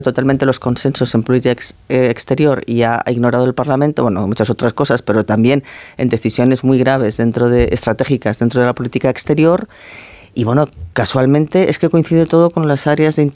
totalmente los consensos en política exterior y ha ignorado el Parlamento, bueno, muchas otras cosas, pero también en decisiones muy graves estratégicas dentro de la política exterior. Y bueno, casualmente es que coincide todo con las áreas de